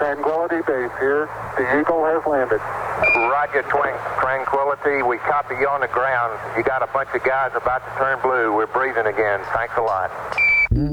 Tranquility Base here. The Eagle has landed. Roger, Tranquility. We copy you on the ground. You got a bunch of guys about to turn blue. We're breathing again. Thanks a lot.